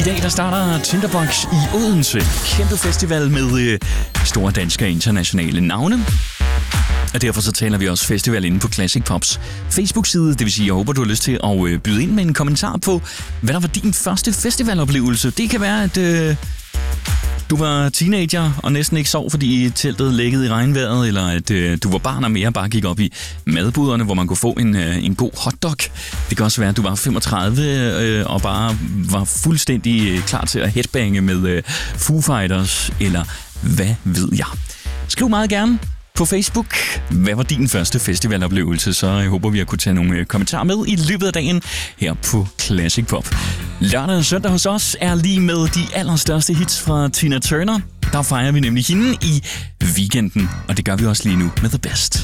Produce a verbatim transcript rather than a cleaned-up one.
I dag der starter Tinderbox i Odense. Kæmpe festival med øh, store danske og internationale navne. Og derfor så taler vi også festival inde på Classic Pops Facebook-side. Det vil sige, jeg håber, du har lyst til at øh, byde ind med en kommentar på, hvad der var din første festivaloplevelse. Det kan være, at øh, du var teenager og næsten ikke sov, fordi teltet lækkede i regnvejret, eller at øh, du var barn og mere bare gik op i madbuderne, hvor man kunne få en, øh, en god hotdog. Det kan også være, at du var femogtredive øh, og bare var fuldstændig øh, klar til at headbange med øh, Foo Fighters, eller hvad ved jeg. Skriv meget gerne på Facebook. Hvad var din første festivaloplevelse? Så jeg håber, vi har kunne tage nogle kommentarer med i løbet af dagen her på Classic Pop. Lørdag og søndag hos os er lige med de allerstørste hits fra Tina Turner. Der fejrer vi nemlig hende i weekenden, og det gør vi også lige nu med The Best.